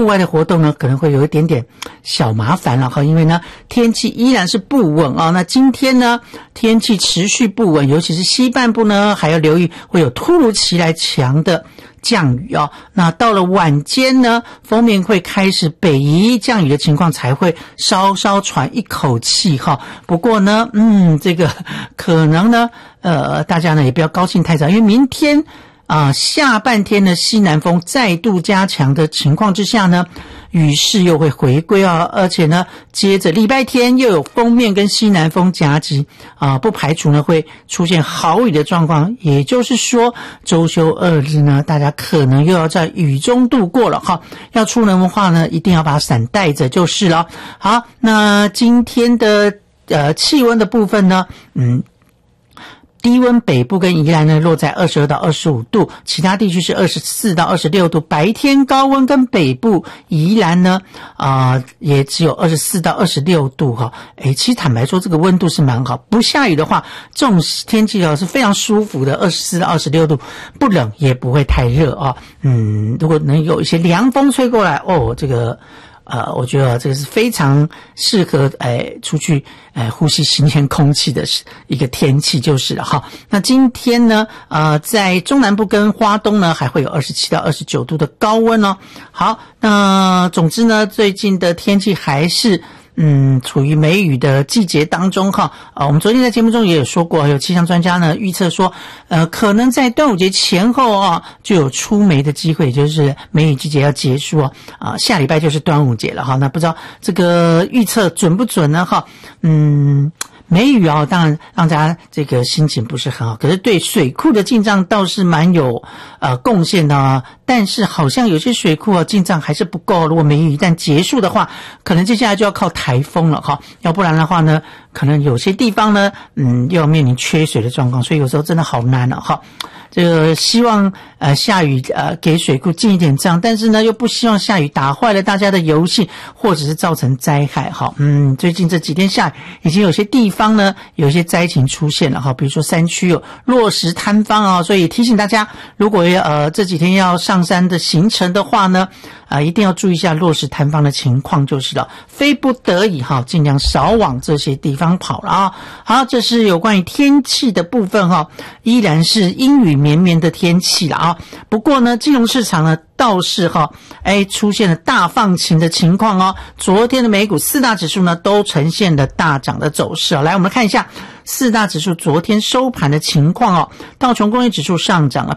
外的活动呢，可能会有一点点小麻烦了哈，因为呢天气依然是不稳啊。那今天呢天气持续不稳，尤其是西半部呢还要留意会有突如其来强的降雨啊。那到了晚间呢，锋面会开始北移，降雨的情况才会稍稍喘一口气哈。不过呢，这个可能呢，大家呢也不要高兴太早，因为明天下半天的西南风再度加强的情况之下呢，雨势又会回归而且呢，接着礼拜天又有锋面跟西南风夹击不排除呢会出现豪雨的状况，也就是说周休2日呢，大家可能又要在雨中度过了哈。要出门的话呢，一定要把伞带着就是了。好，那今天的气温的部分呢，低温北部跟宜兰呢落在22到25度，其他地区是24到26度。白天高温跟北部宜兰呢也只有24到26度哈。其实坦白说这个温度是蛮好，不下雨的话，这种天气是非常舒服的，24到26度，不冷也不会太热啊。如果能有一些凉风吹过来这个我觉得这个是非常适合出去呼吸新鲜空气的一个天气就是了哈。那今天呢在中南部跟花东呢还会有27到29度的高温哦。好，那总之呢最近的天气还是处于梅雨的季节当中哈。我们昨天在节目中也有说过，有气象专家呢预测说可能在端午节前后就有出梅的机会，也就是梅雨季节要结束下礼拜就是端午节了哈。那不知道这个预测准不准呢哈。梅雨当然让大家这个心情不是很好，可是对水库的进账倒是蛮有贡献的但是好像有些水库进账还是不够，如果梅雨一旦结束的话，可能接下来就要靠台风了哈，要不然的话呢，可能有些地方呢又要面临缺水的状况，所以有时候真的好难了哈。这个希望下雨给水库进一点账，但是呢又不希望下雨打坏了大家的游戏，或者是造成灾害哈。最近这几天下雨，已经有些地方呢有一些灾情出现了哈，比如说山区有落石坍方所以提醒大家，如果这几天要上山的行程的话呢一定要注意一下落石坍方的情况就是了，非不得已尽量少往这些地方跑了好，这是有关于天气的部分依然是阴雨绵绵的天气了不过呢金融市场呢倒是出现了大放晴的情况昨天的美股4大指数呢都呈现了大涨的走势来我们看一下4大指数昨天收盘的情况道琼工业指数上涨了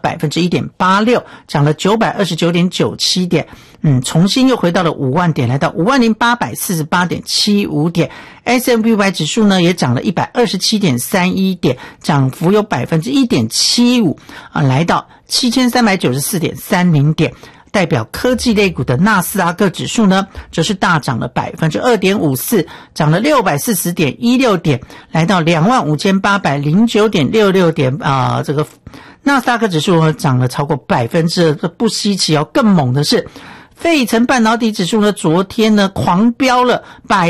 1.86%， 涨了 929.97 点重新又回到了5万点，来到 50,848.75 点。 S&P 500指数呢也涨了 127.31 点，涨幅有 1.75%来到 7,394.30 点。代表科技类股的纳斯达克指数呢则是大涨了 2.54%， 涨了 640.16 点，来到 25,809.66 点这个纳斯达克指数呢涨了超过 2%， 不稀奇更猛的是费城半导体指数呢昨天呢狂飙了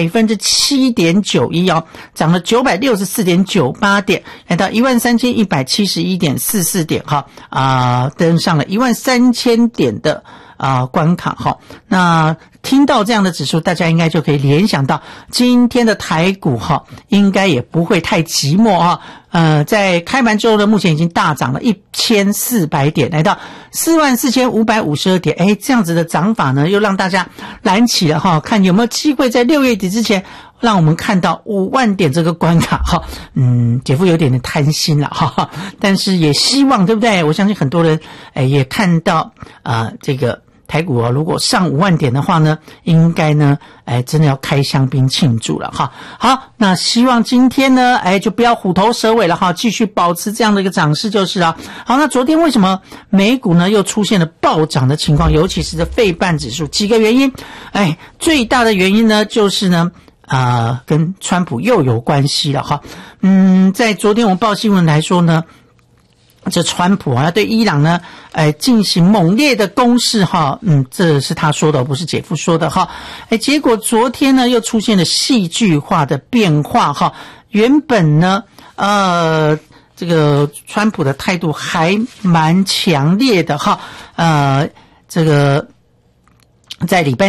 7.91% 涨了 964.98 点，来到 13,171.44 点登上了 13,000 点的关卡那听到这样的指数，大家应该就可以联想到今天的台股应该也不会太寂寞在开盘之后呢，目前已经大涨了1400点，来到 44,552 点。这样子的涨法呢，又让大家燃起了看有没有机会在6月底之前让我们看到5万点这个关卡姐夫有点贪心了但是也希望对不对？我相信很多人也看到这个台股如果上5万点的话呢，应该呢真的要开香槟庆祝了好，那希望今天呢就不要虎头蛇尾了继续保持这样的一个涨势就是了。好，那昨天为什么美股呢又出现了暴涨的情况，尤其是费半指数？几个原因最大的原因呢就是呢跟川普又有关系了在昨天我们报新闻来说呢，这川普要对伊朗呢进行猛烈的攻势这是他说的，不是姐夫说的结果昨天呢又出现了戏剧化的变化原本呢这个川普的态度还蛮强烈的这个在礼拜